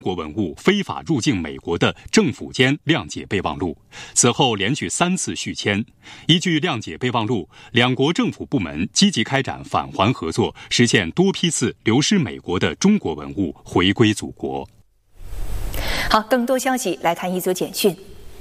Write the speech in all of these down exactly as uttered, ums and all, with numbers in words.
国文物非法入境美国的政府间谅解备忘录，此后连续三次续签。依据谅解备忘录，两国政府部门积极开展返还合作，实现多批次流失美国的中国文物回归祖国。 好，更多消息来看一组简讯。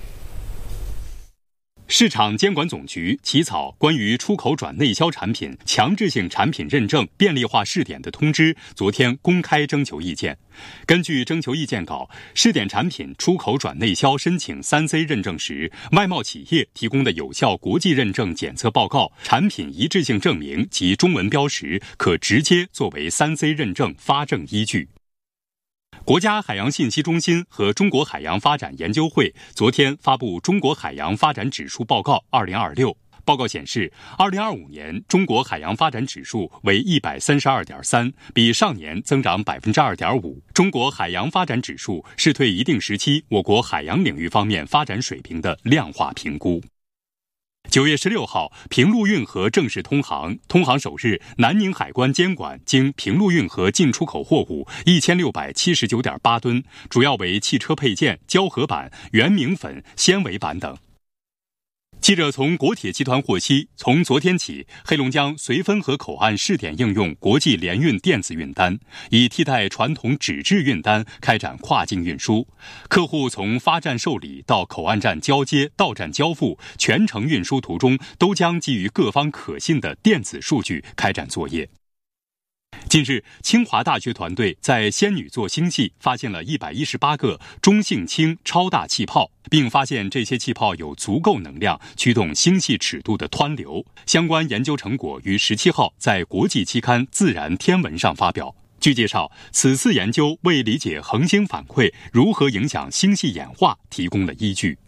市场监管总局起草关于出口转内销产品强制性产品认证便利化试点的通知，昨天公开征求意见。根据征求意见稿，试点产品出口转内销申请 三 C 认证时，外贸企业提供的有效国际认证检测报告、产品一致性证明及中文标识，可直接作为 三 C 认证发证依据。国家海洋信息中心和中国海洋发展研究会昨天发布《中国海洋发展指数报告二零二六》。报告显示，二零二五年中国海洋发展指数为 一百三十二点三， 比上年增长 百分之二点五。中国海洋发展指数是对一定时期我国海洋领域方面发展水平的量化评估。九月十六号，平陆运河正式通航。通航首日，南宁海关监管经平陆运河进出口货物一千六百七十九点八吨，主要为汽车配件、胶合板、原明粉、纤维板等。记者从国铁集团获悉，从昨天起，黑龙江绥芬河口岸试点应用国际联运电子运单，以替代传统纸质运单开展跨境运输。客户从发站受理到口岸站交接、到站交付，全程运输途中都将基于各方可信的电子数据开展作业。近日，清华大学团队在仙女座星系发现了一百一十八个中性氢超大气泡，并发现这些气泡有足够能量驱动星系尺度的湍流。相关研究成果于十七号在国际期刊《自然天文》上发表。据介绍，此次研究为理解恒星反馈如何影响星系演化提供了依据。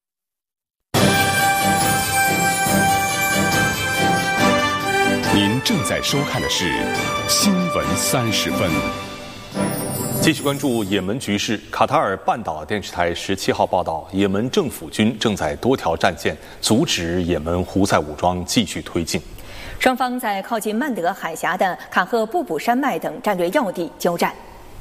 您正在收看的是《新闻三十分》。 继续关注也门局势。卡塔尔半岛电视台十七号报道，也门政府军正在多条战线阻止也门胡塞武装继续推进。 双方在靠近曼德海峡的卡赫布卜山脉等战略要地交战。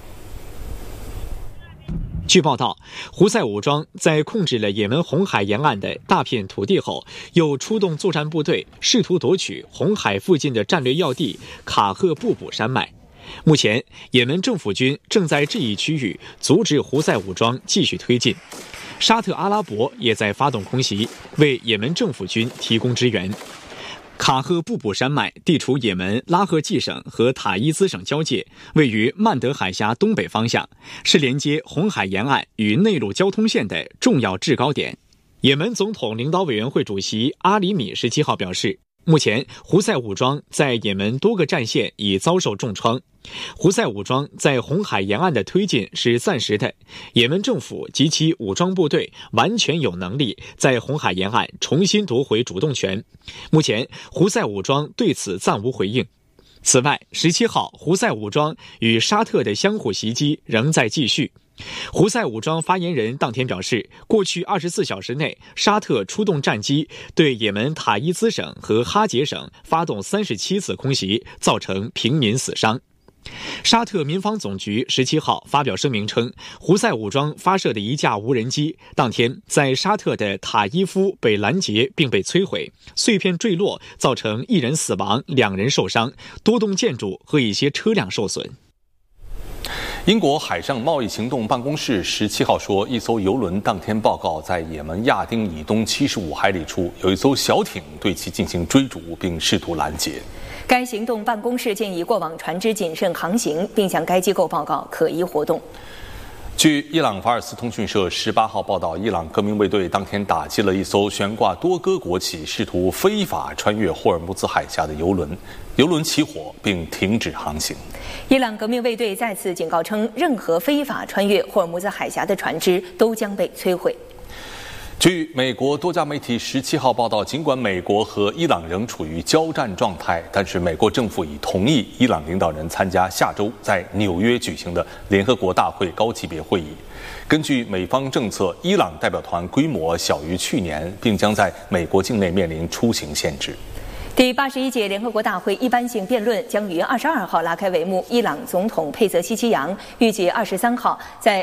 据报道，胡塞武装在控制了也门红海沿岸的大片土地后，又出动作战部队，试图夺取红海附近的战略要地卡赫布卜山脉。目前，也门政府军正在这一区域阻止胡塞武装继续推进。沙特阿拉伯也在发动空袭，为也门政府军提供支援。卡赫布卜山脉地处也门拉赫季省和塔伊兹省交界，位于曼德海峡东北方向，是连接红海沿岸与内陆交通线的重要制高点。也门总统领导委员会主席阿里米十七号表示，目前胡塞武装在也门多个战线已遭受重创，胡塞武装在红海沿岸的推进是暂时的，也门政府及其武装部队完全有能力在红海沿岸重新夺回主动权。目前胡塞武装对此暂无回应。此外，十七号胡塞武装与沙特的相互袭击仍在继续。胡塞武装发言人当天表示，过去二十四小时内，沙特出动战机对也门塔伊兹省和哈杰省发动三十七次空袭，造成平民死伤。沙特民防总局十七号发表声明称，胡塞武装发射的一架无人机当天在沙特的塔伊夫被拦截并被摧毁，碎片坠落，造成一人死亡，两人受伤，多栋建筑和一些车辆受损。 英国海上贸易行动办公室十七号说，一艘油轮当天报告在也门亚丁以东七十五海里处有一艘小艇对其进行追逐，并试图拦截。 该行动办公室建议过往船只谨慎航行，并向该机构报告可疑活动。 据伊朗法尔斯通讯社十八号报道，伊朗革命卫队当天打击了一艘悬挂多哥国旗、试图非法穿越霍尔木兹海峡的油轮，油轮起火并停止航行。 伊朗革命卫队再次警告称，任何非法穿越霍尔木兹海峡的船只都将被摧毁。 据美国多家媒体十七号报道，尽管美国和伊朗仍处于交战状态，但是美国政府已同意伊朗领导人参加下周在纽约举行的联合国大会高级别会议。根据美方政策，伊朗代表团规模小于去年，并将在美国境内面临出行限制。 第八十一届联合国大会一般性辩论将于二十二号拉开帷幕，伊朗总统佩泽西奇扬预计二十三号在